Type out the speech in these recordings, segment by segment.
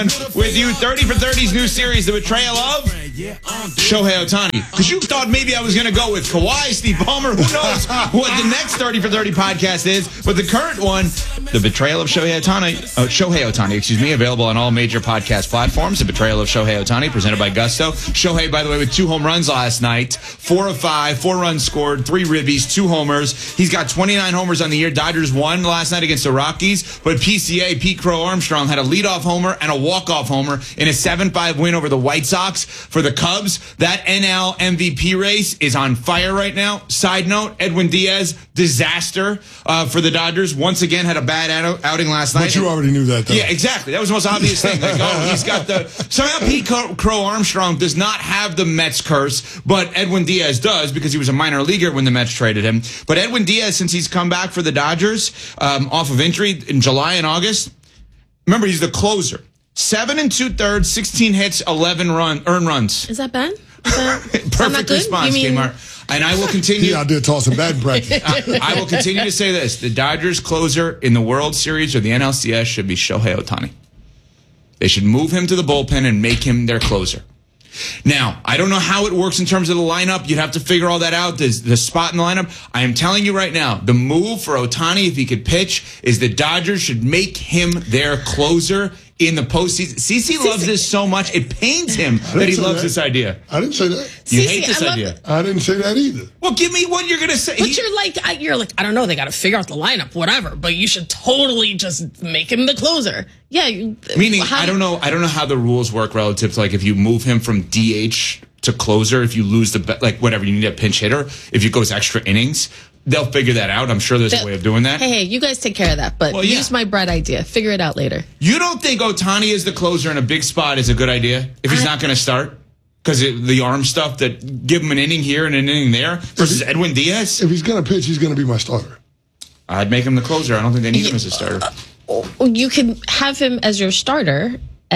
with you. 30 for 30's new series, The Betrayal of Shohei Ohtani. Because you thought maybe I was going to go with Kawhi, Steve Ballmer. Who knows what the next 30 for 30 podcast is. But the current one, The Betrayal of Shohei Ohtani, available on all major podcast platforms. The Betrayal of Shohei Ohtani, presented by Gusto. Shohei, by the way, with 2 home runs last night. 4 of 5, 4 runs scored, 3 ribbies, 2 homers. He's got 29 homers on the year. Dodgers won last night against the Rockies. But PCA, Pete Crow Armstrong, had a leadoff homer and a walk-off homer in a 7-5 win over the White Sox. For the Cubs, that NL MVP race is on fire right now. Side note, Edwin Diaz, disaster for the Dodgers. Once again, had a bad outing last night. But you already knew that, though. Yeah, exactly. That was the most obvious thing. Like, he's got somehow Pete Crow Armstrong does not have the Mets curse, but Edwin Diaz does because he was a minor leaguer when the Mets traded him. But Edwin Diaz, since he's come back for the Dodgers off of injury in July and August, remember, he's the closer. 7 2/3, 16 hits, 11 earned runs. Is that bad? Perfect response, Kmart. And I will continue. Yeah, I did toss some bad bracket. I will continue to say this. The Dodgers closer in the World Series or the NLCS should be Shohei Ohtani. They should move him to the bullpen and make him their closer. Now, I don't know how it works in terms of the lineup. You'd have to figure all that out, the spot in the lineup. I am telling you right now, the move for Ohtani, if he could pitch, is the Dodgers should make him their closer in the postseason. CeCe loves this so much, it pains him that he loves this idea. I didn't say that. You hate this idea. I didn't say that either. Well, give me what you're going to say. But you're like, I don't know, they got to figure out the lineup, whatever, but you should totally just make him the closer. Yeah. Meaning, I don't know how the rules work relative to, like, if you move him from DH to closer, if you lose whatever, you need a pinch hitter, if it goes extra innings. They'll figure that out. I'm sure there's a way of doing that. Hey, you guys take care of that. But use my bread idea. Figure it out later. You don't think Ohtani is the closer in a big spot is a good idea if he's not going to start? Because the arm stuff that give him an inning here and an inning there versus Edwin Diaz? If he's going to pitch, he's going to be my starter. I'd make him the closer. I don't think they need him as a starter. You can have him as your starter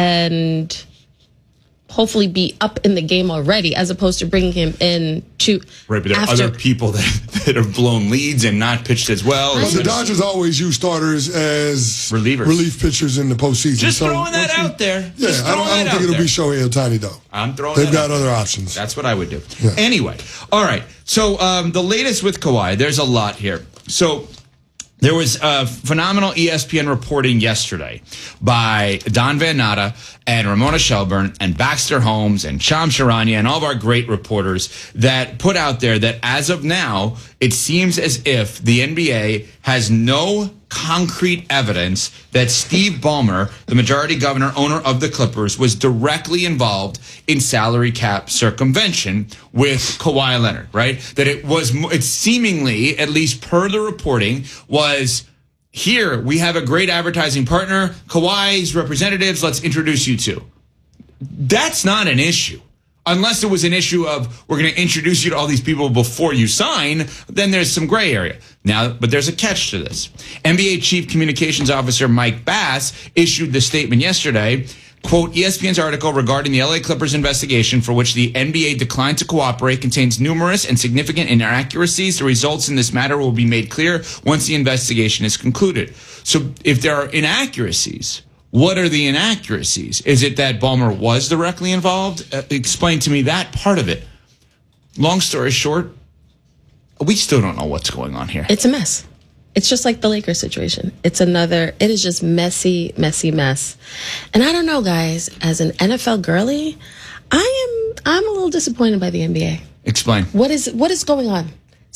and hopefully be up in the game already, as opposed to bringing him in to right. But there are other people that have blown leads and not pitched as well. Well, the Dodgers always use starters as relief pitchers in the postseason. Just throwing that out there. Yeah, I don't think it'll be Shohei Ohtani though. I'm throwing. They've got other options. That's what I would do. Yeah. Anyway, all right. So the latest with Kawhi. There's a lot here. So. There was phenomenal ESPN reporting yesterday by Don Van Natta and Ramona Shelburne and Baxter Holmes and Sham Charania and all of our great reporters that put out there that as of now, it seems as if the NBA has no concrete evidence that Steve Ballmer, the majority governor, owner of the Clippers, was directly involved in salary cap circumvention with Kawhi Leonard, right? That it's seemingly, at least per the reporting, was here, we have a great advertising partner, Kawhi's representatives, let's introduce you to. That's not an issue. Unless it was an issue of we're going to introduce you to all these people before you sign, then there's some gray area. Now, but there's a catch to this. NBA Chief Communications Officer Mike Bass issued the statement yesterday, quote, ESPN's article regarding the LA Clippers investigation for which the NBA declined to cooperate contains numerous and significant inaccuracies. The results in this matter will be made clear once the investigation is concluded. So if there are inaccuracies, what are the inaccuracies? Is it that Ballmer was directly involved? Explain to me that part of it. Long story short, we still don't know what's going on here. It's a mess. It's just like the Lakers situation. It is just messy, messy mess. And I don't know, guys, as an NFL girly, I'm a little disappointed by the NBA. Explain. What is going on?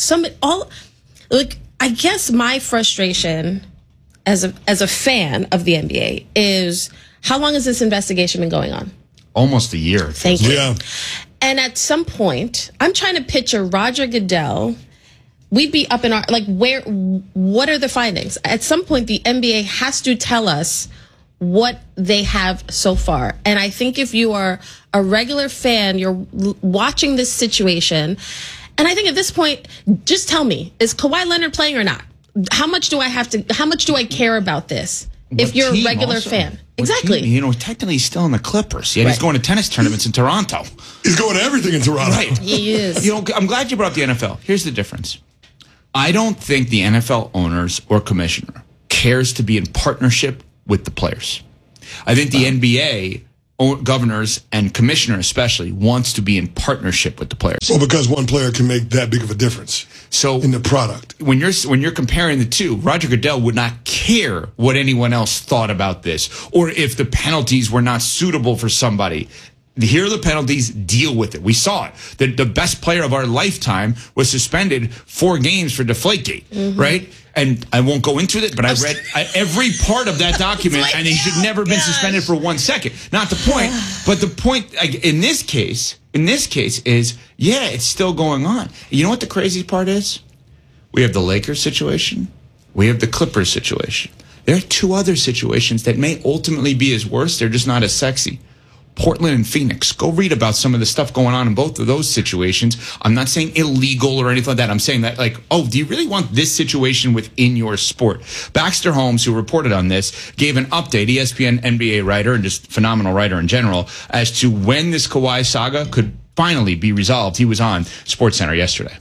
I guess my frustration as a fan of the NBA is, how long has this investigation been going on? Almost a year. Thank you. Yeah. And at some point, I'm trying to picture Roger Goodell. We'd be up in our, what are the findings? At some point, the NBA has to tell us what they have so far. And I think if you are a regular fan, you're watching this situation. And I think at this point, just tell me, is Kawhi Leonard playing or not? How much do I care about this? If you're a regular fan. Exactly. Team? You know, technically he's still in the Clippers. Yeah, right. He's going to tennis tournaments in Toronto. He's going to everything in Toronto. Right. He is. You know, I'm glad you brought up the NFL. Here's the difference. I don't think the NFL owners or commissioner cares to be in partnership with the players. I think the NBA governors and commissioner especially wants to be in partnership with the players. Well, because one player can make that big of a difference in the product. When you're comparing the two, Roger Goodell would not care what anyone else thought about this or if the penalties were not suitable for somebody. Here are the penalties, deal with it. We saw it. The best player of our lifetime was suspended 4 games for Deflategate, right? And I won't go into it, but I read every part of that document, and he should never have been suspended for 1 second. Not the point, but the point in this case is, yeah, it's still going on. You know what the crazy part is? We have the Lakers situation. We have the Clippers situation. There are 2 other situations that may ultimately be as worse. They're just not as sexy. Portland and Phoenix. Go read about some of the stuff going on in both of those situations. I'm not saying illegal or anything like that. I'm saying that, like, oh, do you really want this situation within your sport? Baxter Holmes, who reported on this, gave an update, ESPN NBA writer and just phenomenal writer in general, as to when this Kawhi saga could finally be resolved. He was on SportsCenter yesterday.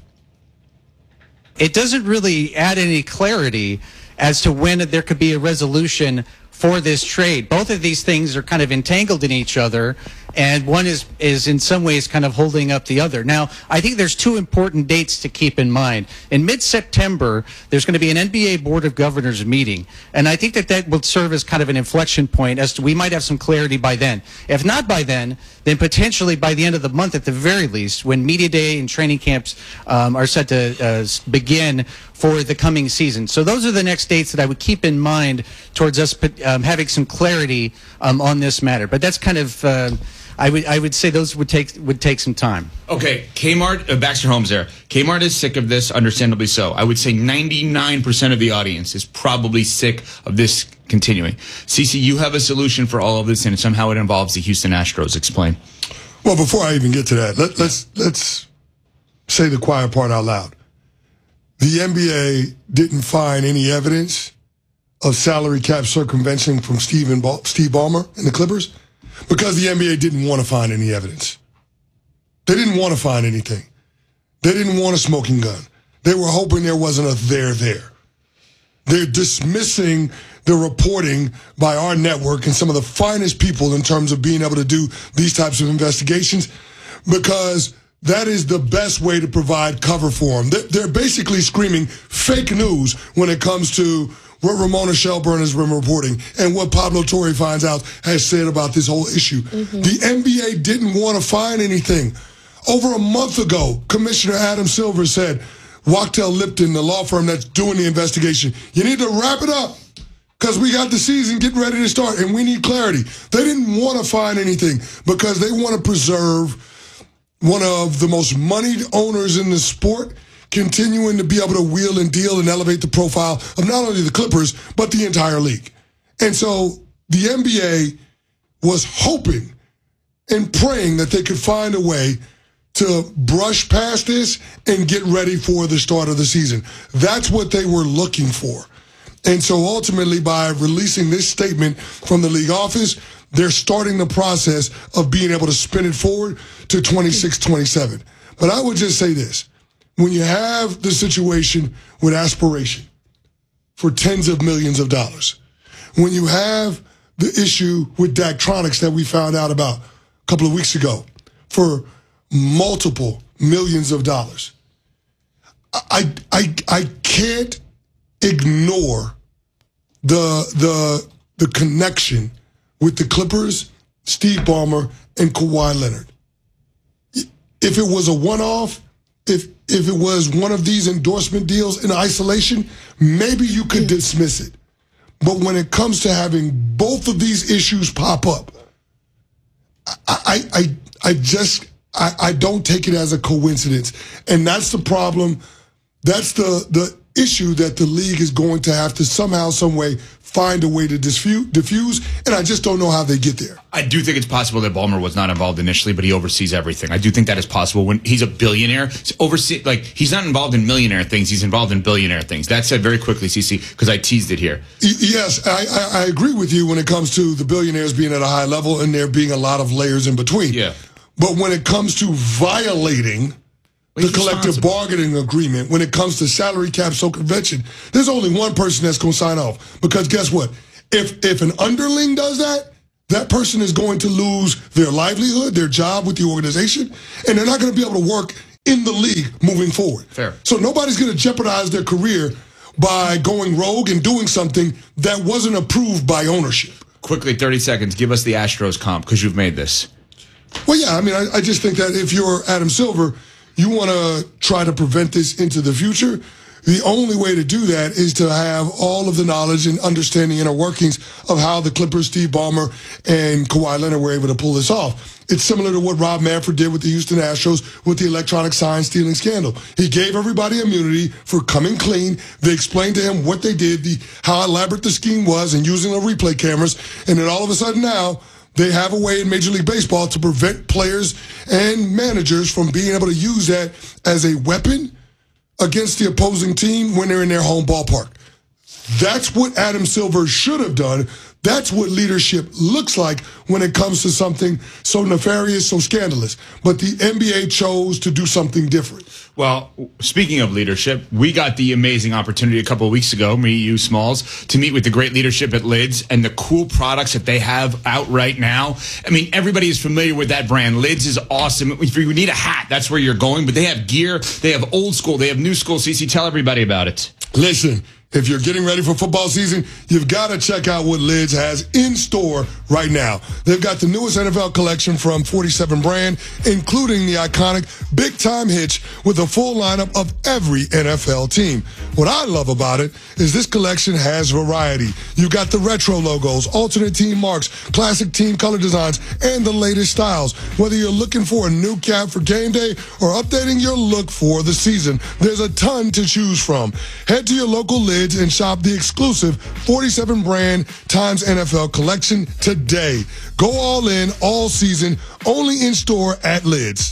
It doesn't really add any clarity as to when there could be a resolution for this trade. Both of these things are kind of entangled in each other, and one is in some ways kind of holding up the other. Now, I think there's 2 important dates to keep in mind. In mid-September, there's going to be an NBA Board of Governors meeting, and I think that will serve as kind of an inflection point as to we might have some clarity by then. If not by then potentially by the end of the month at the very least, when media day and training camps are set to begin for the coming season. So those are the next dates that I would keep in mind towards us having some clarity on this matter. But that's kind of I would say those would take some time. Okay, Kmart, Baxter Holmes there. Kmart is sick of this, understandably so. I would say 99% of the audience is probably sick of this continuing. CC, you have a solution for all of this, and somehow it involves the Houston Astros. Explain. Well, before I even get to that, let's say the quiet part out loud. The NBA didn't find any evidence of salary cap circumvention from Steve Ballmer and the Clippers because the NBA didn't want to find any evidence. They didn't want to find anything. They didn't want a smoking gun. They were hoping there wasn't a there. They're dismissing the reporting by our network and some of the finest people in terms of being able to do these types of investigations because that is the best way to provide cover for them. They're basically screaming fake news when it comes to what Ramona Shelburne has been reporting and what Pablo Torre finds out has said about this whole issue. Mm-hmm. The NBA didn't want to find anything. Over a month ago, Commissioner Adam Silver said, Wachtell Lipton, the law firm that's doing the investigation, you need to wrap it up because we got the season getting ready to start and we need clarity. They didn't want to find anything because they want to preserve one of the most moneyed owners in the sport, continuing to be able to wheel and deal and elevate the profile of not only the Clippers, but the entire league. And so the NBA was hoping and praying that they could find a way to brush past this and get ready for the start of the season. That's what they were looking for. And so ultimately, by releasing this statement from the league office, they're starting the process of being able to spin it forward to 26-27. But I would just say this. When you have the situation with aspiration for tens of millions of dollars, when you have the issue with Daktronics that we found out about a couple of weeks ago for multiple millions of dollars, I can't ignore the connection with the Clippers, Steve Ballmer, and Kawhi Leonard. If it was a one-off, if it was one of these endorsement deals in isolation, maybe you could dismiss it. But when it comes to having both of these issues pop up, I don't take it as a coincidence. And that's the problem. That's the issue that the league is going to have to somehow, some way find a way to diffuse, and I just don't know how they get there. I do think it's possible that Ballmer was not involved initially, but he oversees everything. I do think that is possible. When he's a billionaire, he's not involved in millionaire things, he's involved in billionaire things. That said very quickly, CC, because I teased it here. Yes, I agree with you when it comes to the billionaires being at a high level and there being a lot of layers in between. Yeah. But when it comes to violating the collective bargaining agreement, when it comes to salary cap circumvention, there's only one person that's going to sign off. Because guess what? If an underling does that, that person is going to lose their livelihood, their job with the organization, and they're not going to be able to work in the league moving forward. Fair. So nobody's going to jeopardize their career by going rogue and doing something that wasn't approved by ownership. Quickly, 30 seconds. Give us the Astros comp because you've made this. Well, yeah, I mean, I just think that if you're Adam Silver, you want to try to prevent this into the future. The only way to do that is to have all of the knowledge and understanding inner workings of how the Clippers, Steve Ballmer, and Kawhi Leonard were able to pull this off. It's similar to what Rob Manfred did with the Houston Astros with the electronic sign stealing scandal. He gave everybody immunity for coming clean. They explained to him what they did, how elaborate the scheme was, and using the replay cameras. And then all of a sudden now, they have a way in Major League Baseball to prevent players and managers from being able to use that as a weapon against the opposing team when they're in their home ballpark. That's what Adam Silver should have done. That's what leadership looks like when it comes to something so nefarious, so scandalous. But the NBA chose to do something different. Well, speaking of leadership, we got the amazing opportunity a couple of weeks ago, me, you, Smalls, to meet with the great leadership at Lids and the cool products that they have out right now. I mean, everybody is familiar with that brand. Lids is awesome. If you need a hat, that's where you're going. But they have gear, they have old school, they have new school. CC, tell everybody about it. Listen, if you're getting ready for football season, you've got to check out what Lids has in store right now. They've got the newest NFL collection from 47 brand, including the iconic Big Time Hitch with a full lineup of every NFL team. What I love about it is this collection has variety. You got the retro logos, alternate team marks, classic team color designs, and the latest styles. Whether you're looking for a new cap for game day or updating your look for the season, there's a ton to choose from. Head to your local Lids and shop the exclusive 47 brand times NFL collection today. Go all in all season, only in store at Lids.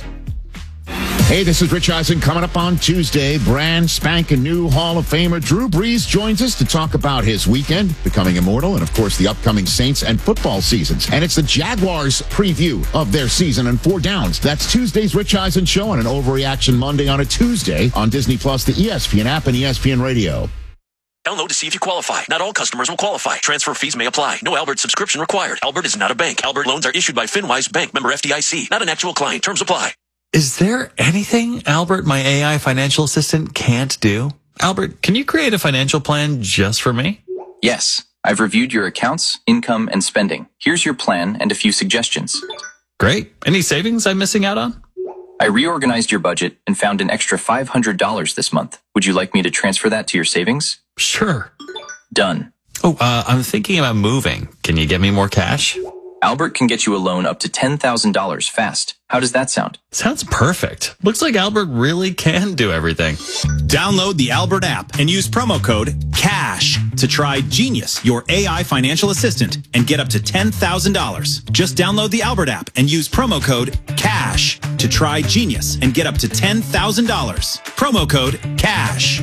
Hey, this is Rich Eisen. Coming up on Tuesday, brand spanking new Hall of Famer Drew Brees joins us to talk about his weekend, becoming immortal, and of course the upcoming Saints and football seasons. And it's the Jaguars preview of their season and 4 downs. That's Tuesday's Rich Eisen Show on an Overreaction Monday on a Tuesday on Disney Plus, the ESPN app, and ESPN Radio. Download to see if you qualify. Not all customers will qualify. Transfer fees may apply. No Albert subscription required. Albert is not a bank. Albert loans are issued by FinWise Bank, member FDIC. Not an actual client. Terms apply. Is there anything Albert, my AI financial assistant, can't do? Albert, can you create a financial plan just for me? Yes. I've reviewed your accounts, income, and spending. Here's your plan and a few suggestions. Great. Any savings I'm missing out on? I reorganized your budget and found an extra $500 this month. Would you like me to transfer that to your savings? Sure. Done. Oh, I'm thinking about moving. Can you get me more cash? Albert can get you a loan up to $10,000 fast. How does that sound? Sounds perfect. Looks like Albert really can do everything. Download the Albert app and use promo code CASH to try Genius, your AI financial assistant, and get up to $10,000. Just download the Albert app and use promo code CASH to try Genius and get up to $10,000. Promo code CASH.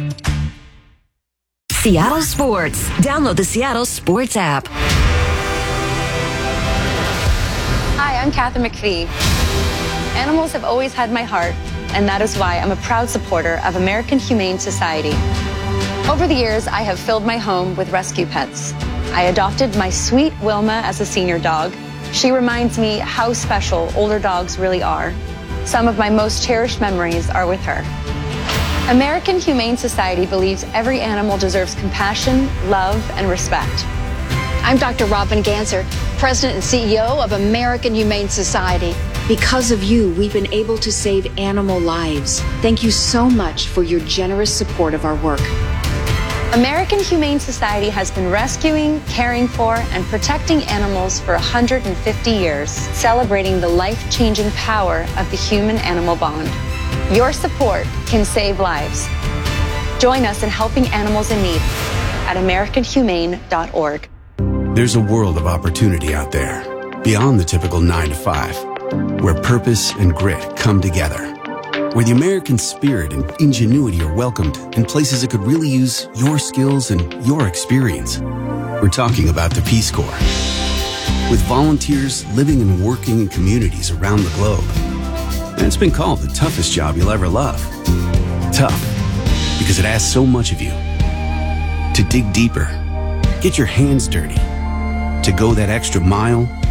Seattle Sports. Download the Seattle Sports app. Hi, I'm Katherine McPhee. Animals have always had my heart, and that is why I'm a proud supporter of American Humane Society. Over the years, I have filled my home with rescue pets. I adopted my sweet Wilma as a senior dog. She reminds me how special older dogs really are. Some of my most cherished memories are with her. American Humane Society believes every animal deserves compassion, love, and respect. I'm Dr. Robin Ganser, President and CEO of American Humane Society. Because of you, we've been able to save animal lives. Thank you so much for your generous support of our work. American Humane Society has been rescuing, caring for, and protecting animals for 150 years, celebrating the life-changing power of the human-animal bond. Your support can save lives. Join us in helping animals in need at AmericanHumane.org. There's a world of opportunity out there, beyond the typical 9-to-5, where purpose and grit come together, where the American spirit and ingenuity are welcomed in places that could really use your skills and your experience. We're talking about the Peace Corps. With volunteers living and working in communities around the globe. And it's been called the toughest job you'll ever love. Tough, because it asks so much of you. To dig deeper, get your hands dirty, to go that extra mile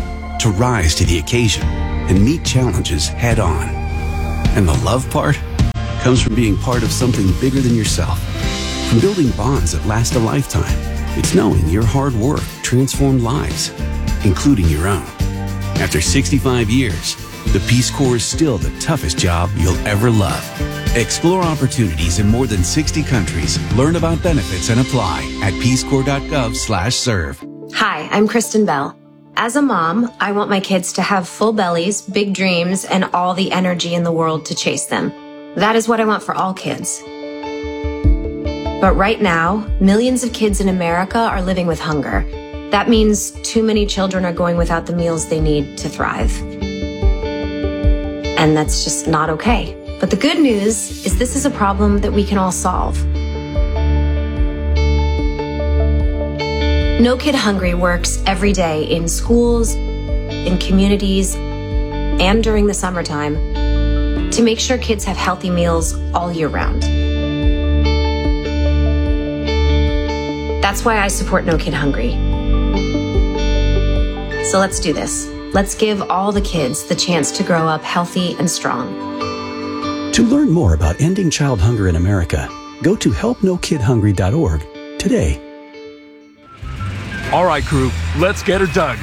to rise to the occasion and meet challenges head on. And the love part comes from being part of something bigger than yourself. From building bonds that last a lifetime, it's knowing your hard work transformed lives, including your own. After 65 years, the Peace Corps is still the toughest job you'll ever love. Explore opportunities in more than 60 countries. Learn about benefits and apply at peacecorps.gov/serve. Hi, I'm Kristen Bell. As a mom, I want my kids to have full bellies, big dreams, and all the energy in the world to chase them. That is what I want for all kids. But right now, millions of kids in America are living with hunger. That means too many children are going without the meals they need to thrive. And that's just not okay. But the good news is this is a problem that we can all solve. No Kid Hungry works every day in schools, in communities, and during the summertime to make sure kids have healthy meals all year round. That's why I support No Kid Hungry. So let's do this. Let's give all the kids the chance to grow up healthy and strong. To learn more about ending child hunger in America, go to helpnokidhungry.org today. All right, crew, let's get her dug.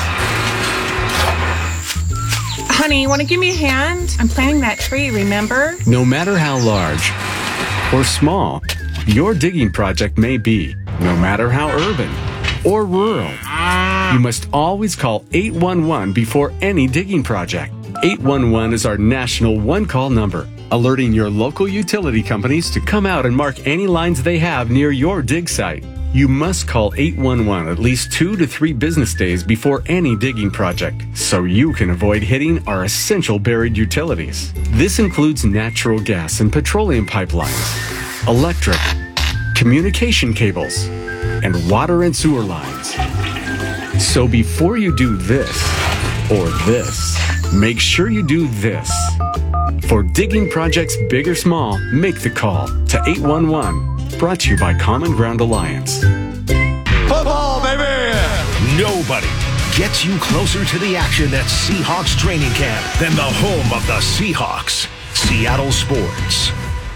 Honey, you want to give me a hand? I'm planting that tree, remember? No matter how large or small your digging project may be, no matter how urban or rural, you must always call 811 before any digging project. 811 is our national one-call number, alerting your local utility companies to come out and mark any lines they have near your dig site. You must call 811 at least 2 to 3 business days before any digging project, so you can avoid hitting our essential buried utilities. This includes natural gas and petroleum pipelines, electric, communication cables, and water and sewer lines. So before you do this or this, make sure you do this. For digging projects big or small, make the call to 811. Brought to you by Common Ground Alliance. Football, baby! Nobody gets you closer to the action at Seahawks training camp than the home of the Seahawks, Seattle Sports.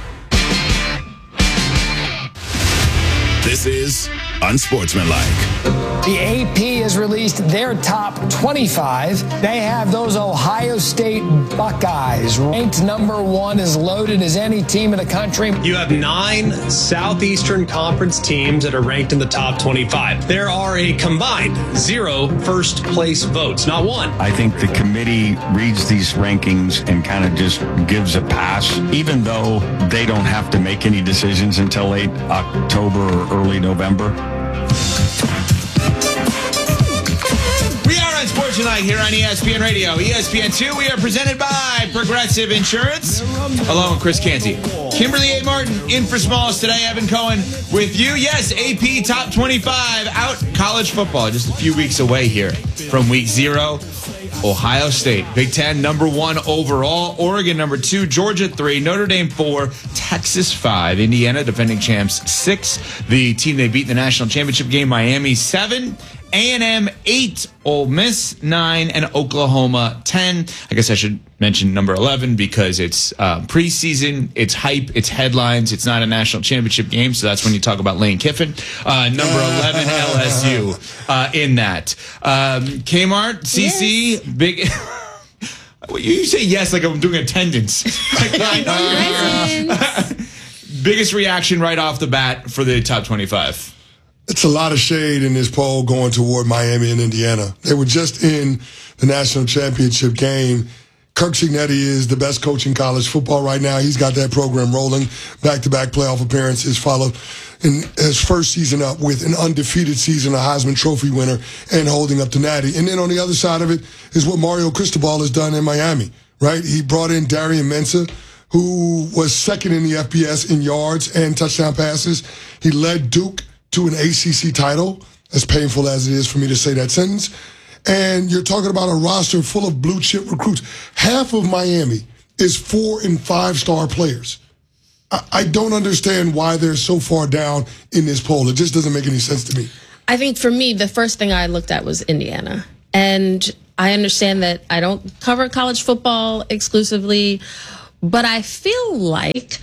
This is Unsportsmanlike. The AP has released their top 25. They have those Ohio State Buckeyes ranked number 1, as loaded as any team in the country. You have 9 Southeastern Conference teams that are ranked in the top 25. There are a combined 0 first place votes, not one. I think the committee reads these rankings and kind of just gives a pass, even though they don't have to make any decisions until late October or early November. We are on Sportsmanlike here on ESPN Radio. ESPN2, we are presented by Progressive Insurance. Along with Chris Canty. Kimberly A. Martin in for Smalls today. Evan Cohen with you. Yes, AP Top 25 out. College football just a few weeks away here from week 0. Ohio State, Big Ten, number 1 overall. Oregon, number 2. Georgia, 3. Notre Dame, 4. Texas, 5. Indiana, defending champs, 6. The team they beat in the national championship game, Miami, 7. A&M, 8. Ole Miss, 9. And Oklahoma, 10. I guess I should mention number 11 because it's preseason, it's hype, it's headlines. It's not a national championship game, so that's when you talk about Lane Kiffin. Number 11, LSU in that. Kmart, CC, yes. Big... You say yes like I'm doing attendance. Like, I know you're biggest reaction right off the bat for the top 25. It's a lot of shade in this poll going toward Miami and Indiana. They were just in the national championship game. Kirk Cignetti is the best coach in college football right now. He's got that program rolling. Back-to-back playoff appearances, followed in his first season up with an undefeated season, a Heisman Trophy winner, and holding up to Natty. And then on the other side of it is what Mario Cristobal has done in Miami, right? He brought in Darian Mensah, who was second in the FBS in yards and touchdown passes. He led Duke to an ACC title, as painful as it is for me to say that sentence. And you're talking about a roster full of blue chip recruits. Half of Miami is 4- and 5-star players. I don't understand why they're so far down in this poll. It just doesn't make any sense to me. I think for me, the first thing I looked at was Indiana. And I understand that I don't cover college football exclusively, but I feel like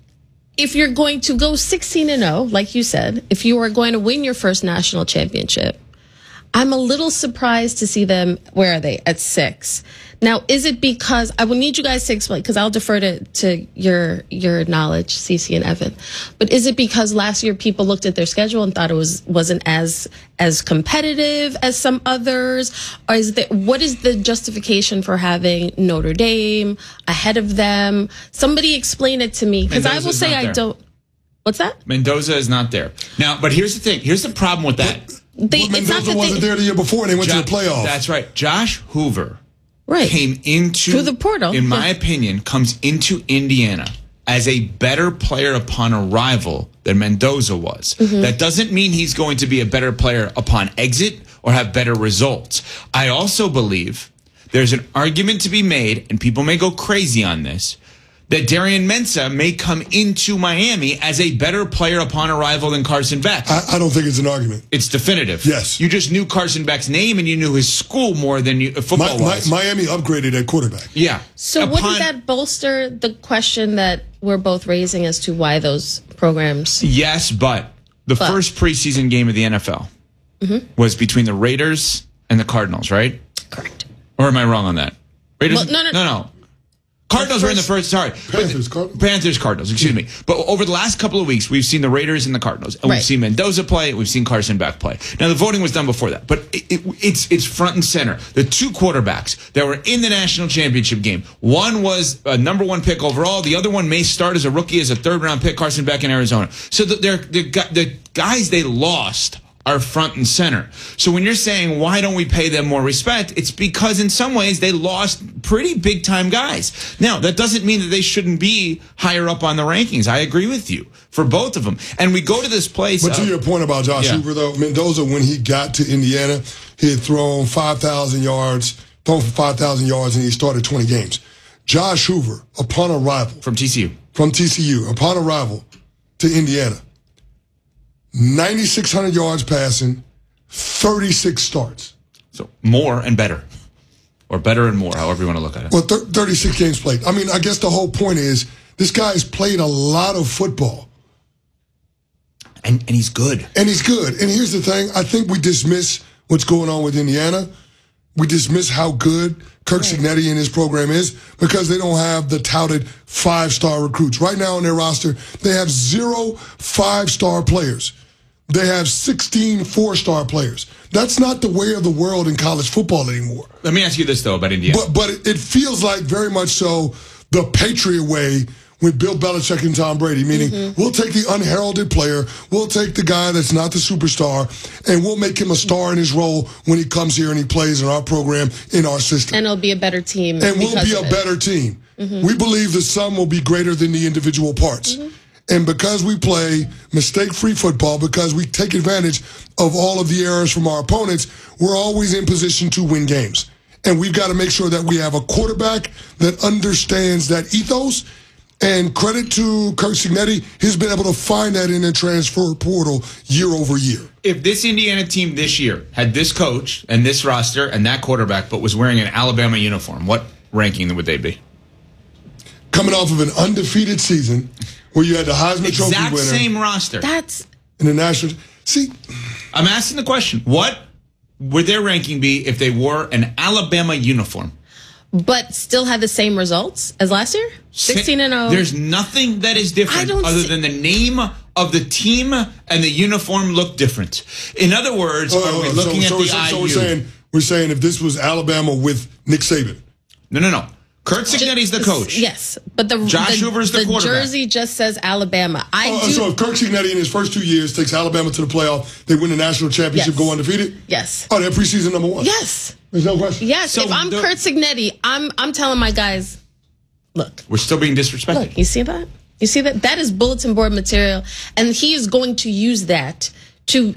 if you're going to go 16-0, like you said, if you are going to win your first national championship, I'm a little surprised to see them, where are they, at 6. Now, is it because, I will need you guys to explain, because I'll defer to your knowledge, Cece and Evan, but is it because last year people looked at their schedule and thought it wasn't as competitive as some others? Or what is the justification for having Notre Dame ahead of them? Somebody explain it to me, because I will say I don't. What's that? Mendoza is not there. Now, but here's the thing. Here's the problem with that. Mendoza wasn't there the year before and they went to the playoffs. That's right. Josh Hoover right. came into, through the portal, in my opinion, comes into Indiana as a better player upon arrival than Mendoza was. Mm-hmm. That doesn't mean he's going to be a better player upon exit or have better results. I also believe there's an argument to be made, and people may go crazy on this, that Darian Mensah may come into Miami as a better player upon arrival than Carson Beck. I don't think it's an argument. It's definitive. Yes. You just knew Carson Beck's name and you knew his school more than you football-wise. Miami upgraded at quarterback. Yeah. So wouldn't that bolster the question that we're both raising as to why those programs? Yes, but the first preseason game of the NFL was between the Raiders and the Cardinals, right? Correct. Or am I wrong on that? Raiders? Well, no. Cardinals were in the first. Sorry, Panthers, Cardinals. Excuse me. But over the last couple of weeks, we've seen the Raiders and the Cardinals, and we've seen Mendoza play. We've seen Carson Beck play. Now the voting was done before that, but it's front and center. The two quarterbacks that were in the national championship game. One was a number 1 pick overall. The other one may start as a rookie, as a 3rd round pick. Carson Beck in Arizona. So the guys they lost are front and center. So when you're saying, why don't we pay them more respect? It's because in some ways they lost pretty big time guys. Now, that doesn't mean that they shouldn't be higher up on the rankings. I agree with you for both of them. And we go to this place. But to your point about Josh Hoover, though, Mendoza, when he got to Indiana, he had thrown 5,000 yards, and he started 20 games. Josh Hoover, upon arrival. From TCU, upon arrival to Indiana, 9,600 yards passing, 36 starts. So more and better. Or better and more, however you want to look at it. Well, 36 games played. I mean, I guess the whole point is this guy's played a lot of football. And he's good. And here's the thing. I think we dismiss what's going on with Indiana. We dismiss how good Kirk Cignetti and his program is because they don't have the touted 5-star recruits. Right now on their roster, they have 0 5-star players. They have 16 4-star players. That's not the way of the world in college football anymore. Let me ask you this, though, about Indiana. But it feels like very much so the Patriot way with Bill Belichick and Tom Brady, meaning we'll take the unheralded player, we'll take the guy that's not the superstar, and we'll make him a star in his role when he comes here and he plays in our program, in our system. And it'll be a better team. And we'll be a better team. We believe the sum will be greater than the individual parts. And because we play mistake-free football, because we take advantage of all of the errors from our opponents, we're always in position to win games. And we've got to make sure that we have a quarterback that understands that ethos. And credit to Kirk Cignetti, he's been able to find that in the transfer portal year over year. If this Indiana team this year had this coach and this roster and that quarterback, but was wearing an Alabama uniform, what ranking would they be? Coming off of an undefeated season where you had the Heisman Trophy winner. Exact same roster. In the national. See, I'm asking the question. What would their ranking be if they wore an Alabama uniform? But still had the same results as last year? 16-0. There's nothing that is different other than the name of the team and the uniform look different. In other words, are we looking at the IU? So we're saying if this was Alabama with Nick Saban. No. Kurt Cignetti's the coach. Yes, but Josh Hoover's the quarterback. Jersey just says Alabama. So if Kirk Cignetti in his first 2 years takes Alabama to the playoff, they win the national championship, go undefeated? Yes. Oh, they're preseason number 1? Yes. There's no question. Yes, so if I'm Kurt Cignetti, I'm telling my guys, look. We're still being disrespected. Look, you see that? You see that? That is bulletin board material, and he is going to use that to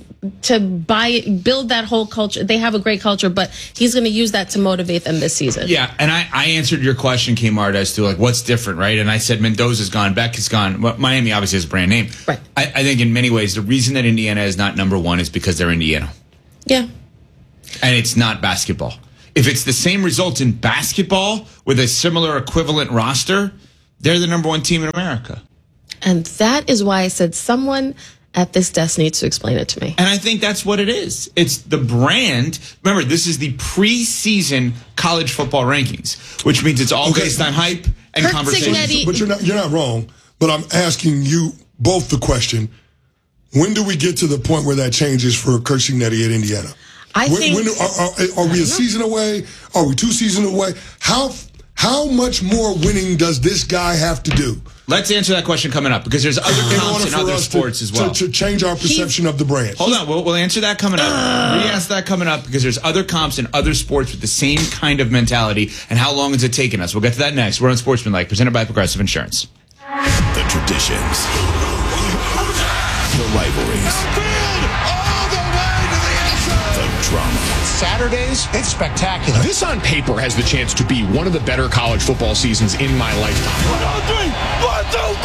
build that whole culture. They have a great culture, but he's going to use that to motivate them this season. Yeah, and I answered your question, Kmart, as to like what's different, right? And I said Mendoza's gone, Beck is gone. Well, Miami obviously has a brand name. Right. I think in many ways the reason that Indiana is not number 1 is because they're Indiana. Yeah. And it's not basketball. If it's the same results in basketball with a similar equivalent roster, they're the number one team in America. And that is why I said someone at this desk needs to explain it to me. And I think that's what it is. It's the brand. Remember, this is the preseason college football rankings, which means it's all based on hype and conversation. But you're not wrong. But I'm asking you both the question: when do we get to the point where that changes for Curt Cignetti at Indiana? I think. Are we a season away? Are we 2 seasons away? How much more winning does this guy have to do? Let's answer that question coming up, because there's other comps in other sports as well. To change our perception of the brand. Hold on, we'll answer that coming up. Re-ask that coming up, because there's other comps in other sports with the same kind of mentality. And how long has it taken us? We'll get to that next. We're on Sportsmanlike, presented by Progressive Insurance. The traditions, the rivalries, the drama. Saturdays, it's spectacular. This on paper has the chance to be one of the better college football seasons in my lifetime. 1,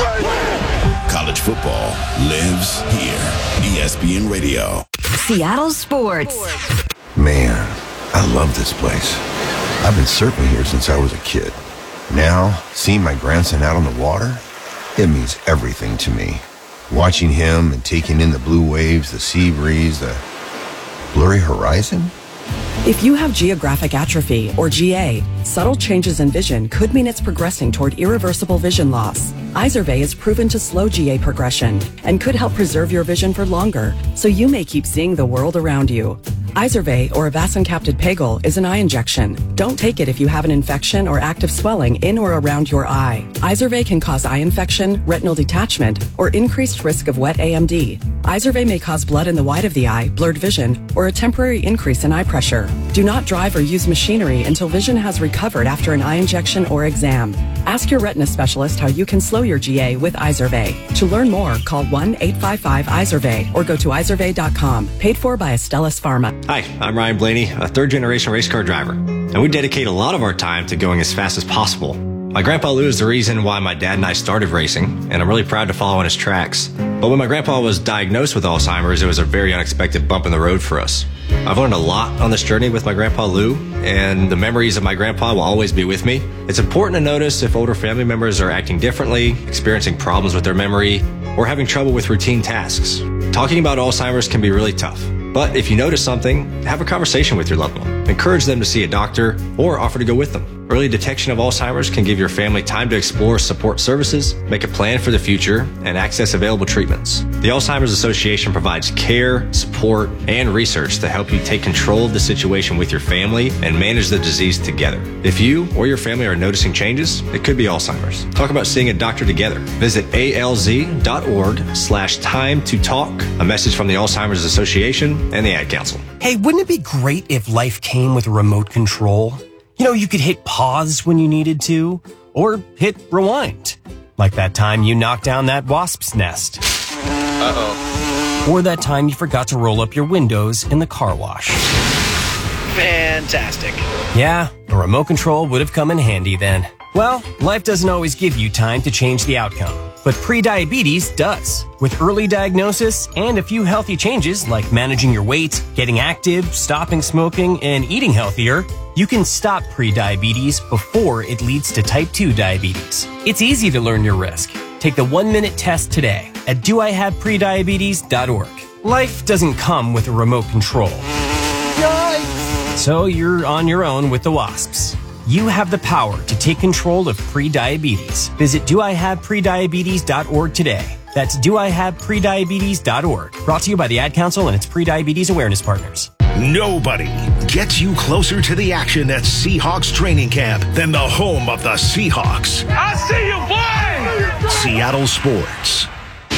2, 3. College football lives here. ESPN Radio. Seattle Sports. Man, I love this place. I've been surfing here since I was a kid. Now, seeing my grandson out on the water, it means everything to me. Watching him and taking in the blue waves, the sea breeze, the blurry horizon. If you have geographic atrophy, or GA, subtle changes in vision could mean it's progressing toward irreversible vision loss. Izervay is proven to slow GA progression and could help preserve your vision for longer, so you may keep seeing the world around you. Izervay, or avacincaptad pegol, is an eye injection. Don't take it if you have an infection or active swelling in or around your eye. Izervay can cause eye infection, retinal detachment, or increased risk of wet AMD. Izervay may cause blood in the white of the eye, blurred vision, or a temporary increase in eye pressure. Do not drive or use machinery until vision has recovered after an eye injection or exam. Ask your retina specialist how you can slow your GA with Izervay. To learn more, call 1-855-IZERVAY or go to izervay.com. Paid for by Astellas Pharma. Hi, I'm Ryan Blaney, a third-generation race car driver, and we dedicate a lot of our time to going as fast as possible. My grandpa Lou is the reason why my dad and I started racing, and I'm really proud to follow in his tracks. But when my grandpa was diagnosed with Alzheimer's, it was a very unexpected bump in the road for us. I've learned a lot on this journey with my grandpa Lou, and the memories of my grandpa will always be with me. It's important to notice if older family members are acting differently, experiencing problems with their memory, or having trouble with routine tasks. Talking about Alzheimer's can be really tough. But if you notice something, have a conversation with your loved one. Encourage them to see a doctor or offer to go with them. Early detection of Alzheimer's can give your family time to explore support services, make a plan for the future, and access available treatments. The Alzheimer's Association provides care, support, and research to help you take control of the situation with your family and manage the disease together. If you or your family are noticing changes, it could be Alzheimer's. Talk about seeing a doctor together. Visit alz.org/time to talk. A message from the Alzheimer's Association and the Ad Council. Hey, wouldn't it be great if life came with a remote control? You know, you could hit pause when you needed to, or hit rewind. Like that time you knocked down that wasp's nest. Uh-oh. Or that time you forgot to roll up your windows in the car wash. Fantastic. Yeah, a remote control would have come in handy then. Well, life doesn't always give you time to change the outcome, but prediabetes does. With early diagnosis and a few healthy changes like managing your weight, getting active, stopping smoking, and eating healthier, you can stop prediabetes before it leads to type 2 diabetes. It's easy to learn your risk. Take the 1-minute test today at doihaveprediabetes.org. Life doesn't come with a remote control. Yikes! So you're on your own with the wasps. You have the power to take control of prediabetes. Visit doihaveprediabetes.org today. That's doihaveprediabetes.org. Brought to you by the Ad Council and its Prediabetes Awareness Partners. Nobody gets you closer to the action at Seahawks training camp than the home of the Seahawks. I see you, boy! Seattle Sports.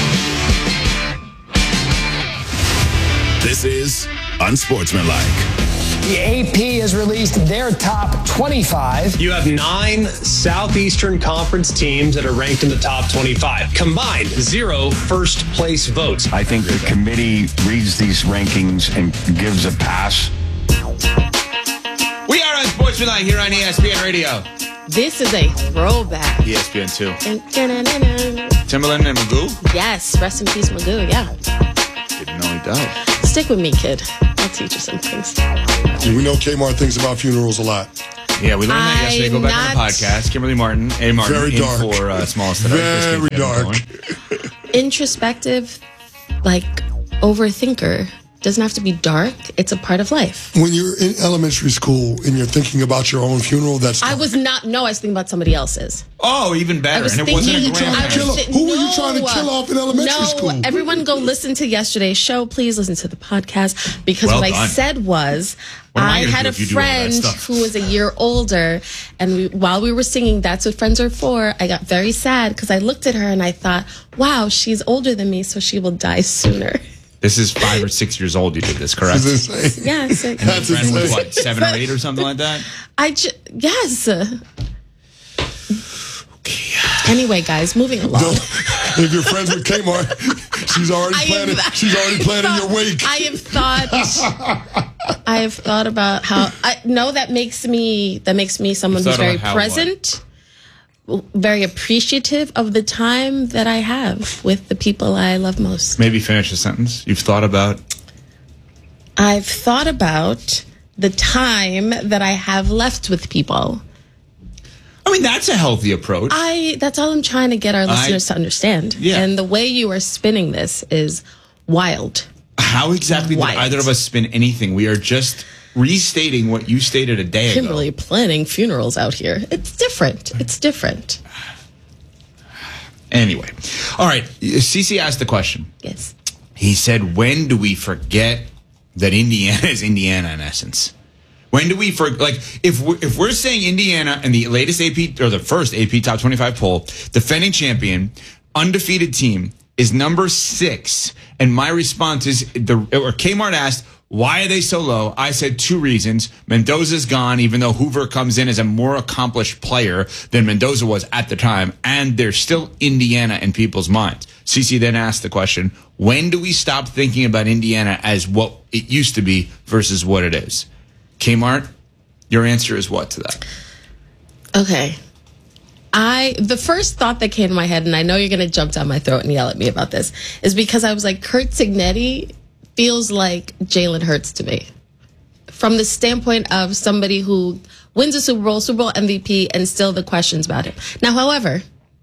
This is Unsportsmanlike. The AP has released their top 25. You have 9 Southeastern Conference teams that are ranked in the top 25. Combined, 0 first-place votes. I think the committee reads these rankings and gives a pass. We are on Sportsmanlike here on ESPN Radio. This is a throwback. ESPN 2. Timberland and Magoo? Yes, rest in peace, Magoo, yeah. Didn't know he died. Stick with me, kid. I'll teach you some things. We know Kmart thinks about funerals a lot. Yeah, we learned that yesterday. Go back to the podcast. Kimberly Martin, A. Martin, Very dark. for Smallest Today. Very dark. Introspective, like overthinker. Doesn't have to be dark. It's a part of life. When you're in elementary school and you're thinking about your own funeral, that's I was thinking about somebody else's. Oh, even better. I was and it wasn't a grandparent. Who were you trying to kill off in elementary school? No, everyone go listen to yesterday's show. Please listen to the podcast because Well what I done. said was What am I I gonna had do a if you do all that friend stuff? who was a year older, and while we were singing "That's What Friends Are For," I got very sad because I looked at her and I thought, "Wow, she's older than me, so she will die sooner." This is 5 or 6 years old. You did this, correct? This is insane. Yeah, so And your friend was what, 7 or 8 or something like that? yes. Anyway, guys, moving along. If you're friends with Kmart, she's already planning your wake. I have thought about how that makes me someone who's very present, very appreciative of the time that I have with the people I love most. Maybe finish the sentence. I've thought about the time that I have left with people. I mean, that's a healthy approach. That's all I'm trying to get our listeners to understand. Yeah. And the way you are spinning this is wild. How exactly did either of us spin anything? We are just restating what you stated a day ago. Kimberly planning funerals out here. It's different. It's different. Anyway. All right. CeCe asked the question. Yes. He said, when do we forget that Indiana is Indiana in essence? When do we if we're saying Indiana in the latest AP or the first AP Top 25 poll, defending champion, undefeated team is number 6, and my response is Kmart asked, why are they so low? I said 2 reasons. Mendoza's gone, even though Hoover comes in as a more accomplished player than Mendoza was at the time, and they're still Indiana in people's minds. CeCe then asked the question, when do we stop thinking about Indiana as what it used to be versus what it is? Kmart, your answer is what to that? Okay. The first thought that came to my head, and I know you're going to jump down my throat and yell at me about this, is because I was like, Curt Cignetti feels like Jalen Hurts to me. From the standpoint of somebody who wins a Super Bowl MVP, and still the questions about him. Now, however,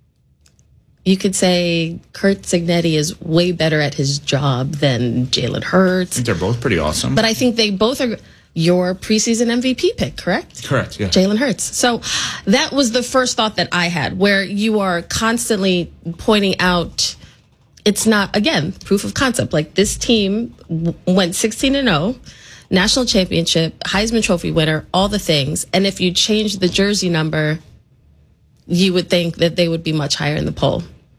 you could say Curt Cignetti is way better at his job than Jalen Hurts. I think they're both pretty awesome. But I think they both are your preseason MVP pick, correct? Correct, yeah. Jalen Hurts. So that was the first thought that I had, where you are constantly pointing out it's not, again, proof of concept. Like, this team went 16-0, national championship, Heisman Trophy winner, all the things. And if you change the jersey number, you would think that they would be much higher in the poll.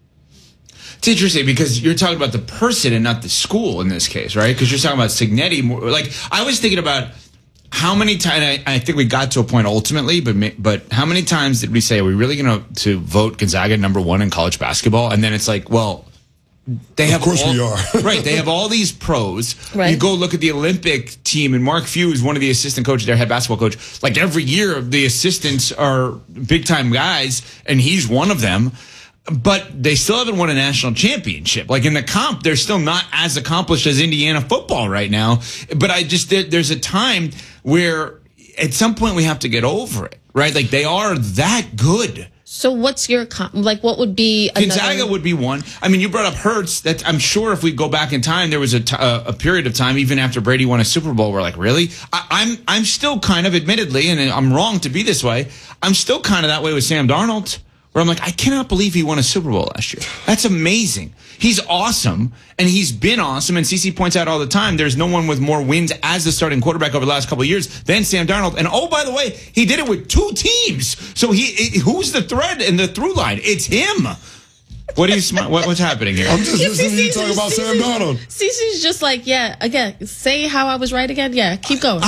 It's interesting because you're talking about the person and not the school in this case, right? Because you're talking about Cignetti. Like, I was thinking about how many times, I think we got to a point ultimately, but how many times did we say, are we really going to vote Gonzaga number 1 in college basketball? And then it's like, well, they have, of course we are. Right, they have all these pros. Right. You go look at the Olympic team, and Mark Few is one of the assistant coaches, their head basketball coach. Like, every year, the assistants are big-time guys, and he's one of them. But they still haven't won a national championship. Like, in the comp, they're still not as accomplished as Indiana football right now. But there's a time where at some point we have to get over it, right? Like, they are that good. So what's your, what would be Gonzaga would be one. I mean, you brought up Hurts. That I'm sure if we go back in time, there was a period of time, even after Brady won a Super Bowl, we're like, really? I'm still kind of, admittedly, and I'm wrong to be this way, I'm still kind of that way with Sam Darnold, where I'm like, I cannot believe he won a Super Bowl last year. That's amazing. He's awesome, and he's been awesome. And CeCe points out all the time, there's no one with more wins as the starting quarterback over the last couple of years than Sam Darnold. And oh, by the way, he did it with 2 teams. So who's the thread and the through line? It's him. What are you? What's happening here? I'm just listening to you talk about Sam Darnold. CeCe's just like, yeah, again, say how I was right again. Yeah, keep going.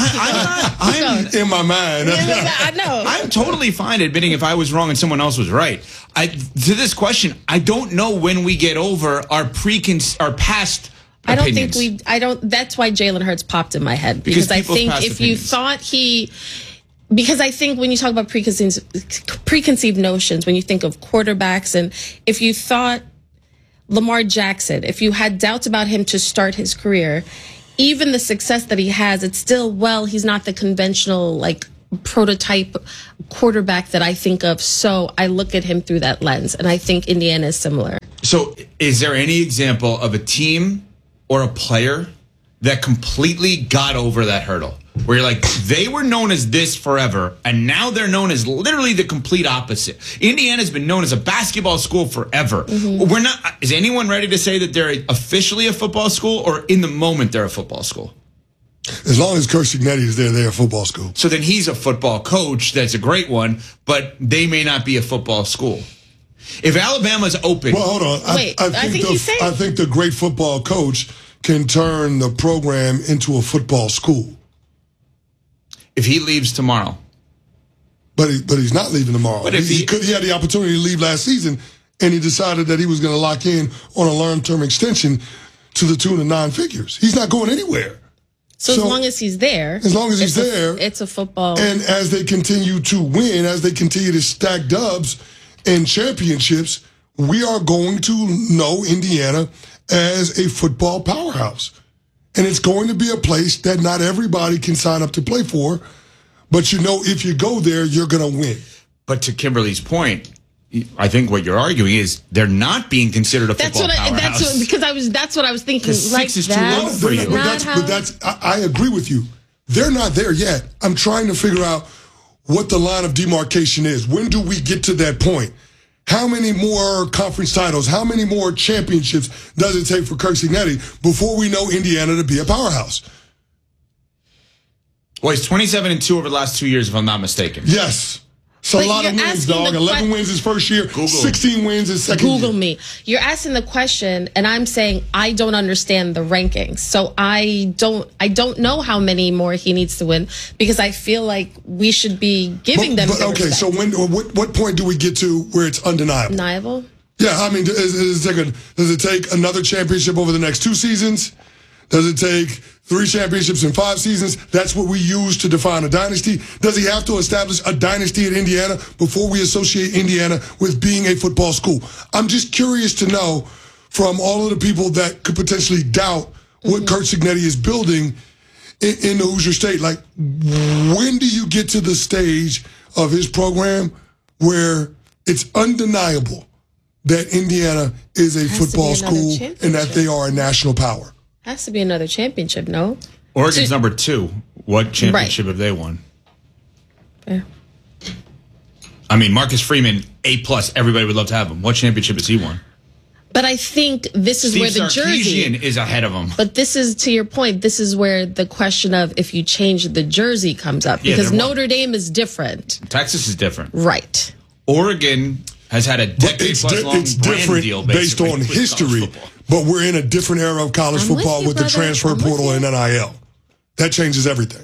I'm in my mind. I know. I'm totally fine admitting if I was wrong and someone else was right. To this question, I don't know when we get over our past opinions. That's why Jalen Hurts popped in my head, because I think if you thought because I think when you talk about preconceived notions, when you think of quarterbacks, and if you thought Lamar Jackson, if you had doubts about him to start his career, even the success that he has, it's still, well, he's not the conventional, like, prototype quarterback that I think of. So I look at him through that lens, and I think Indiana is similar. So is there any example of a team or a player that completely got over that hurdle? Where you're like, they were known as this forever, and now they're known as literally the complete opposite. Indiana's been known as a basketball school forever. We're not. Is anyone ready to say that they're officially a football school, or in the moment they're a football school? As long as Curt Cignetti is there, they're a football school. So then he's a football coach. That's a great one, but they may not be a football school. If Alabama's open, well, hold on. I think the great football coach can turn the program into a football school. If he leaves tomorrow. But he's not leaving tomorrow. But if he had the opportunity to leave last season, and he decided that he was going to lock in on a long-term extension to the tune of 9 figures. He's not going anywhere. So as long as he's there. As long as he's there. It's a football. And as they continue to win, as they continue to stack dubs and championships, we are going to know Indiana as a football powerhouse. And it's going to be a place that not everybody can sign up to play for. But you know, if you go there, you're going to win. But to Kimberly's point, I think what you're arguing is they're not being considered a football powerhouse. That's what I was thinking. Because 6 is too low for you. I agree with you. They're not there yet. I'm trying to figure out what the line of demarcation is. When do we get to that point? How many more conference titles, how many more championships does it take for Curt Cignetti before we know Indiana to be a powerhouse? Well, he's 27-2 over the last 2 years, if I'm not mistaken. Yes. It's a lot of wins, dog. 11 wins his first year, 16 wins his second year. Google me. You're asking the question, and I'm saying I don't understand the rankings. So I don't know how many more he needs to win, because I feel like we should be giving them the okay, respect. so what point do we get to where it's undeniable? Undeniable? Yeah, I mean, does it take another championship over the next 2 seasons? Does it take 3 championships in 5 seasons? That's what we use to define a dynasty. Does he have to establish a dynasty at Indiana before we associate Indiana with being a football school? I'm just curious to know from all of the people that could potentially doubt what Curt Cignetti is building in the Hoosier State. Like, when do you get to the stage of his program where it's undeniable that Indiana is a football school and that they are a national power? Has to be another championship, no? Oregon's number 2. What championship have they won? Fair. I mean, Marcus Freeman, A+. Everybody would love to have him. What championship has he won? But I think this is where the jersey is ahead of him. But this is, to your point, this is where the question of if you change the jersey comes up, because Notre Dame is different. Texas is different. Right. Oregon has had a decade-plus-long brand deal based on history, but we're in a different era of college football with the transfer portal and NIL. That changes everything.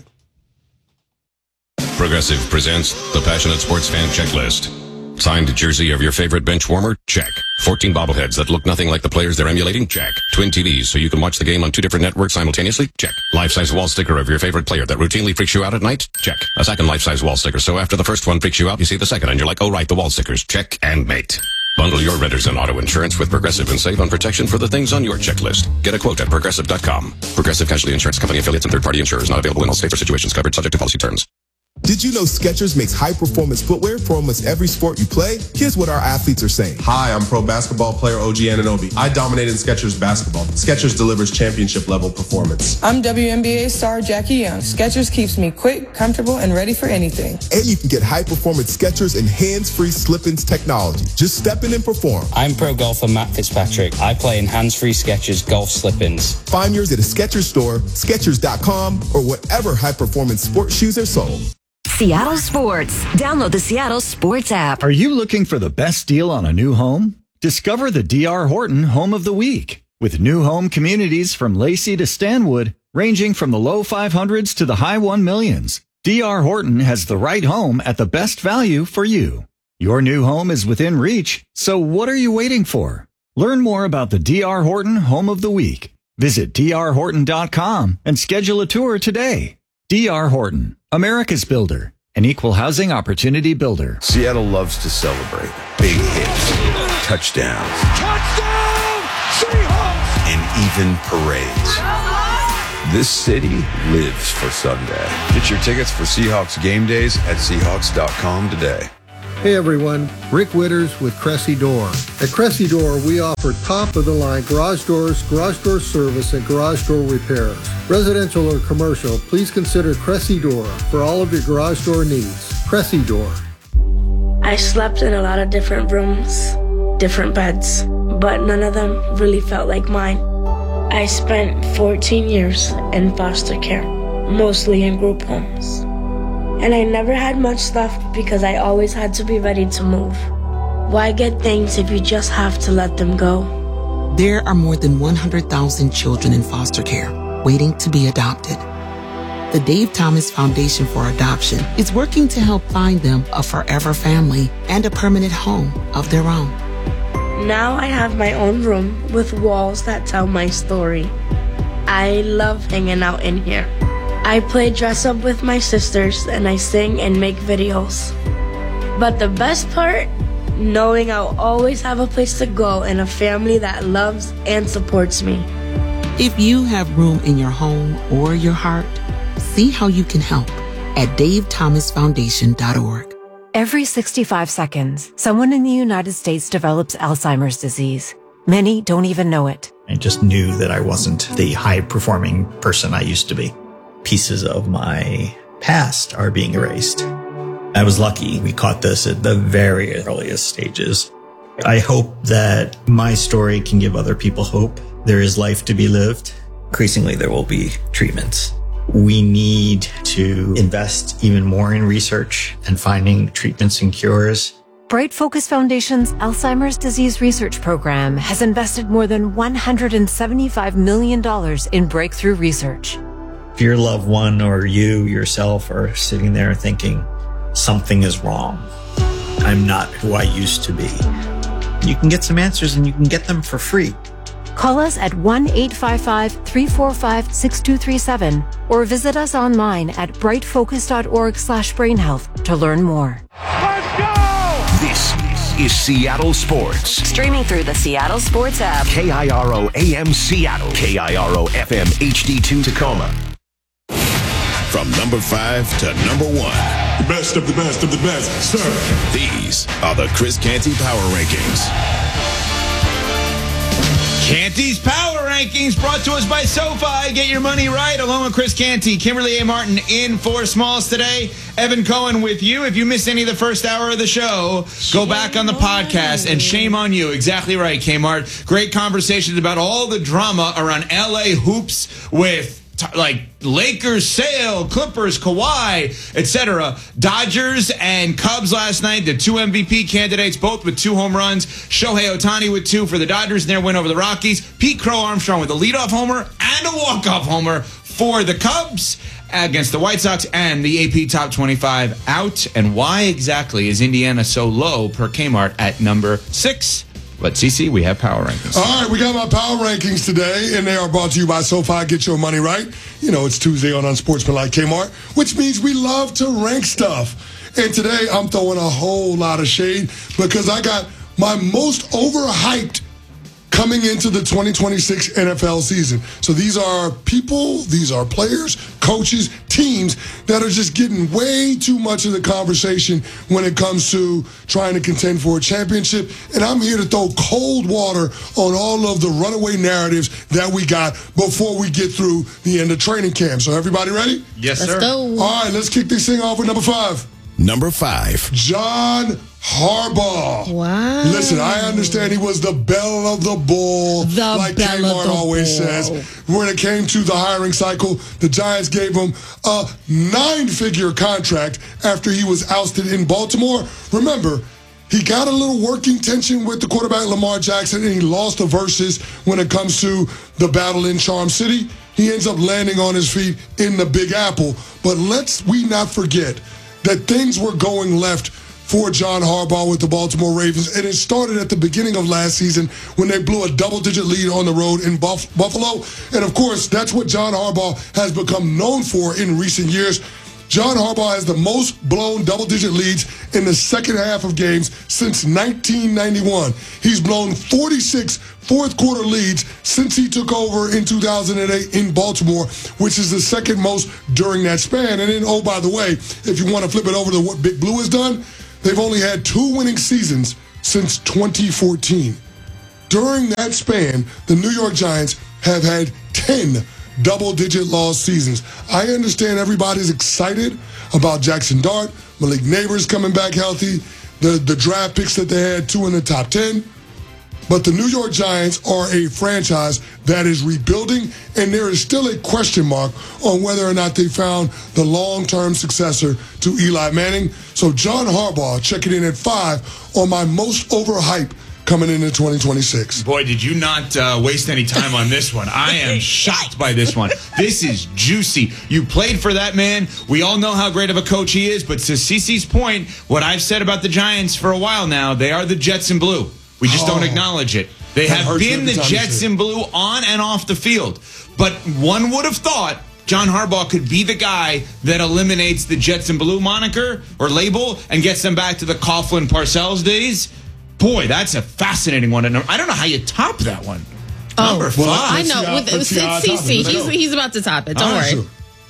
Progressive presents the Passionate Sports Fan Checklist. Signed jersey of your favorite bench warmer? Check. 14 bobbleheads that look nothing like the players they're emulating? Check. Twin TVs so you can watch the game on 2 different networks simultaneously? Check. Life-size wall sticker of your favorite player that routinely freaks you out at night? Check. A second life-size wall sticker so after the first one freaks you out, you see the second and you're like, oh right, the wall stickers. Check and mate. Bundle your renters and auto insurance with Progressive and save on protection for the things on your checklist. Get a quote at Progressive.com. Progressive Casualty Insurance Company affiliates and third-party insurers not available in all states or situations covered subject to policy terms. Did you know Skechers makes high-performance footwear for almost every sport you play? Here's what our athletes are saying. Hi, I'm pro basketball player OG Anunoby. I dominate in Skechers basketball. Skechers delivers championship-level performance. I'm WNBA star Jackie Young. Skechers keeps me quick, comfortable, and ready for anything. And you can get high-performance Skechers and hands-free slip-ins technology. Just step in and perform. I'm pro golfer Matt Fitzpatrick. I play in hands-free Skechers golf slip-ins. Find yours at a Skechers store, Skechers.com, or whatever high-performance sports shoes are sold. Seattle Sports. Download the Seattle Sports app. Are you looking for the best deal on a new home? Discover the D.R. Horton Home of the Week. With new home communities from Lacey to Stanwood, ranging from the low 500s to the high 1 millions, D.R. Horton has the right home at the best value for you. Your new home is within reach, so what are you waiting for? Learn more about the D.R. Horton Home of the Week. Visit drhorton.com and schedule a tour today. D.R. Horton, America's builder, an equal housing opportunity builder. Seattle loves to celebrate. Big hits, touchdowns, Touchdown, Seahawks! and even parades. This city lives for Sunday. Get your tickets for Seahawks game days at Seahawks.com today. Hey everyone, Rick Witters with Cressy Door. At Cressy Door, we offer top-of-the-line garage doors, garage door service, and garage door repairs. Residential or commercial, please consider Cressy Door for all of your garage door needs. Cressy Door. I slept in a lot of different rooms, different beds, but none of them really felt like mine. I spent 14 years in foster care, mostly in group homes. And I never had much left because I always had to be ready to move. Why get things if you just have to let them go? There are more than 100,000 children in foster care waiting to be adopted. The Dave Thomas Foundation for Adoption is working to help find them a forever family and a permanent home of their own. Now I have my own room with walls that tell my story. I love hanging out in here. I play dress up with my sisters and I sing and make videos. But the best part, knowing I'll always have a place to go and a family that loves and supports me. If you have room in your home or your heart, see how you can help at davethomasfoundation.org. Every 65 seconds, someone in the United States develops Alzheimer's disease. Many don't even know it. I just knew that I wasn't the high-performing person I used to be. Pieces of my past are being erased. I was lucky we caught this at the very earliest stages. I hope that my story can give other people hope. There is life to be lived. Increasingly, there will be treatments. We need to invest even more in research and finding treatments and cures. Bright Focus Foundation's Alzheimer's Disease Research Program has invested more than $175 million in breakthrough research. If your loved one or you yourself are sitting there thinking, something is wrong, I'm not who I used to be, you can get some answers and you can get them for free. Call us at 1-855-345-6237 or visit us online at brightfocus.org/brainhealth to learn more. Let's go! This is Seattle Sports. Streaming through the Seattle Sports app. KIRO AM Seattle. KIRO FM HD2 Tacoma. From number 5 to number 1. The best of the best of the best, sir. These are the Chris Canty Power Rankings. Canty's Power Rankings brought to us by SoFi. Get your money right along with Chris Canty. Kimberly A. Martin in for Smalls today. Evan Cohen with you. If you missed any of the first hour of the show, go back on the podcast and shame on you. Exactly right, Kmart. Great conversations about all the drama around LA hoops with like Lakers, Sale, Clippers, Kawhi, etc. Dodgers and Cubs last night, the 2 MVP candidates, both with 2 home runs. Shohei Ohtani with 2 for the Dodgers in their win over the Rockies. Pete Crow Armstrong with a leadoff homer and a walk-off homer for the Cubs against the White Sox, and the AP Top 25 out. And why exactly is Indiana so low per Kmart at number 6? But, CC, we have Power Rankings. All right, we got my Power Rankings today, and they are brought to you by SoFi. Get your money right. You know, it's Tuesday on Unsportsmanlike Kmart, which means we love to rank stuff. And today, I'm throwing a whole lot of shade because I got my most overhyped coming into the 2026 NFL season. So these are people, these are players, coaches, teams that are just getting way too much of the conversation when it comes to trying to contend for a championship. And I'm here to throw cold water on all of the runaway narratives that we got before we get through the end of training camp. So everybody ready? Yes, sir. Let's go. All right, let's kick this thing off with number 5. Number 5. John Harbaugh. Wow. Listen, I understand he was the belle of the ball, like Kmart always says. When it came to the hiring cycle, the Giants gave him a 9-figure contract after he was ousted in Baltimore. Remember, he got a little working tension with the quarterback Lamar Jackson, and he lost the verses when it comes to the battle in Charm City. He ends up landing on his feet in the Big Apple. But let's we not forget that things were going left for John Harbaugh with the Baltimore Ravens. And it started at the beginning of last season when they blew a double-digit lead on the road in Buffalo. And, of course, that's what John Harbaugh has become known for in recent years. John Harbaugh has the most blown double-digit leads in the second half of games since 1991. He's blown 46 fourth-quarter leads since he took over in 2008 in Baltimore, which is the second most during that span. And then, oh, by the way, if you want to flip it over to what Big Blue has done, they've only had 2 winning seasons since 2014. During that span, the New York Giants have had 10 double-digit loss seasons. I understand everybody's excited about Jackson Dart, Malik Neighbors coming back healthy, the draft picks that they had, 2 in the top 10. But the New York Giants are a franchise that is rebuilding, and there is still a question mark on whether or not they found the long-term successor to Eli Manning. So John Harbaugh checking in at 5 on my most overhyped coming into 2026. Boy, did you not waste any time on this one. I am shocked by this one. This is juicy. You played for that man. We all know how great of a coach he is, but to CeCe's point, what I've said about the Giants for a while now, they are the Jets in blue. We just don't acknowledge it. They have been the Jets in blue on and off the field. But one would have thought John Harbaugh could be the guy that eliminates the Jets in blue moniker or label and gets them back to the Coughlin Parcells days. Boy, that's a fascinating one. And I don't know how you top that one. Number 5. I know. It's CeCe. He's about to top it. Don't worry.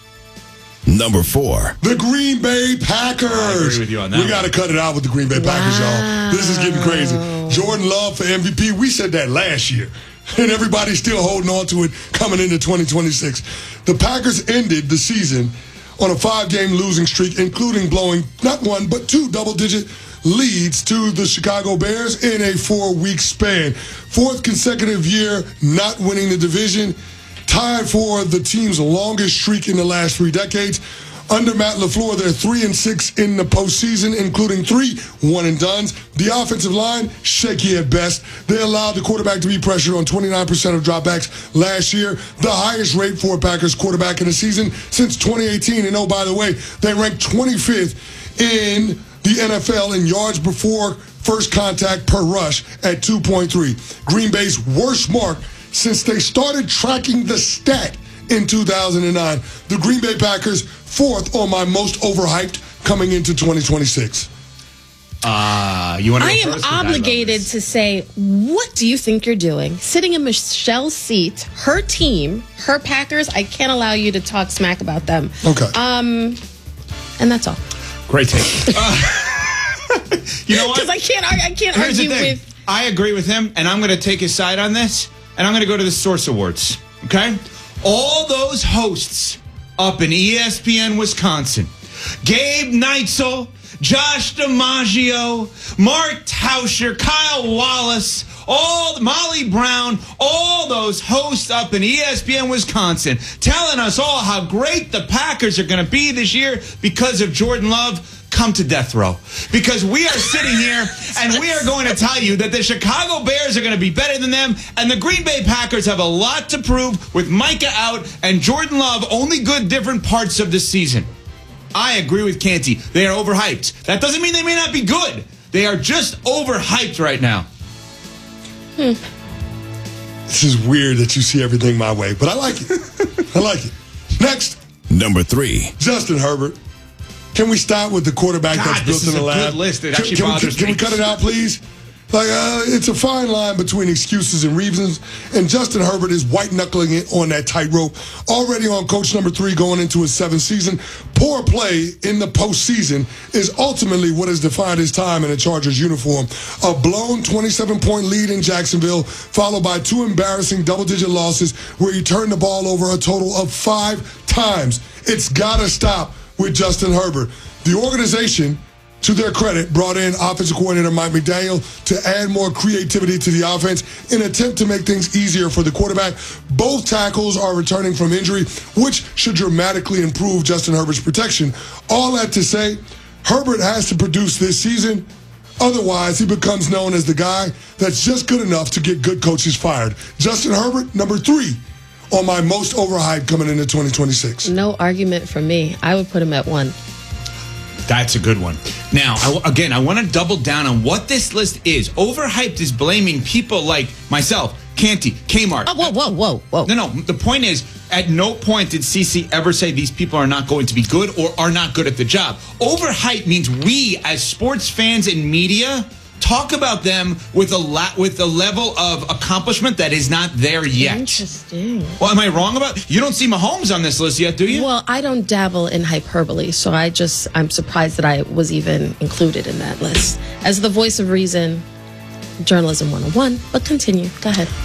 Number 4. The Green Bay Packers. I agree with you on that. We got to cut it out with the Green Bay Packers, y'all. This is getting crazy. Jordan Love for MVP. We said that last year. And everybody's still holding on to it coming into 2026. The Packers ended the season on a 5-game losing streak, including blowing not 1, but 2 double-digit leads to the Chicago Bears in a 4-week span. 4th consecutive year not winning the division, tied for the team's longest streak in the last 3 decades. Under Matt LaFleur, they're 3-6 in the postseason, including 3 one-and-dones. The offensive line, shaky at best. They allowed the quarterback to be pressured on 29% of dropbacks last year, the highest rate for a Packers quarterback in a season since 2018. And oh, by the way, they ranked 25th in the NFL in yards before first contact per rush at 2.3. Green Bay's worst mark since they started tracking the stat in 2009. The Green Bay Packers, 4th on my most overhyped coming into 2026. You want to I am obligated to say, what do you think you're doing? Sitting in Michelle's seat, her team, her Packers, I can't allow you to talk smack about them. Okay. And that's all. Great take. You know what? Because I can't argue with. I agree with him, and I'm going to take his side on this, and I'm going to go to the Source Awards. Okay? All those hosts up in ESPN Wisconsin, Gabe Neitzel, Josh DiMaggio, Mark Tauscher, Kyle Wallace, Molly Brown, all those hosts up in ESPN Wisconsin telling us all how great the Packers are going to be this year because of Jordan Love. Come to death row. Because we are sitting here and we are going to tell you that the Chicago Bears are going to be better than them, and the Green Bay Packers have a lot to prove with Micah out and Jordan Love only good different parts of the season. I agree with Canty. They are overhyped. That doesn't mean they may not be good. They are just overhyped right now. This is weird that you see everything my way, but I like it. I like it. Next. Number 3. Justin Herbert. Can we start with the quarterback that's built in the lab? This is a good list. It actually bothers me. Can we cut it out, please? It's a fine line between excuses and reasons, and Justin Herbert is white-knuckling it on that tightrope. Already on coach number 3 going into his 7th season, poor play in the postseason is ultimately what has defined his time in a Chargers uniform. A blown 27-point lead in Jacksonville, followed by 2 embarrassing double-digit losses where he turned the ball over a total of 5 times. It's got to stop with Justin Herbert. The organization, to their credit, brought in offensive coordinator Mike McDaniel to add more creativity to the offense in an attempt to make things easier for the quarterback. Both tackles are returning from injury, which should dramatically improve Justin Herbert's protection. All that to say, Herbert has to produce this season. Otherwise, he becomes known as the guy that's just good enough to get good coaches fired. Justin Herbert, number 3 on my most overhyped coming into 2026. No argument from me. I would put him at 1. That's a good one. Now, I want to double down on what this list is. Overhyped is blaming people like myself, Canty, Kmart. Oh, whoa. No. The point is, at no point did CC ever say these people are not going to be good or are not good at the job. Overhype means we, as sports fans and media, talk about them with a level of accomplishment that is not there yet. Interesting. Well, am I wrong about? You don't see Mahomes on this list yet, do you? Well, I don't dabble in hyperbole, so I'm surprised that I was even included in that list. As the voice of reason, journalism 101, but continue. Go ahead.